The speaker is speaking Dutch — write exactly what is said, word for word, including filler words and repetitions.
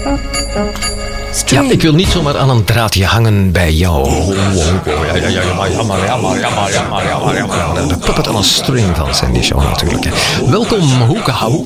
Ja, ik wil niet zomaar aan een draadje hangen bij jou. Oh, oh, oh, ja, ja, ja, jammer, jammer, jammer, jammer, jammer, jammer, jammer. De puppet on a string van Sandy Shaw natuurlijk. Welkom, Hoeka.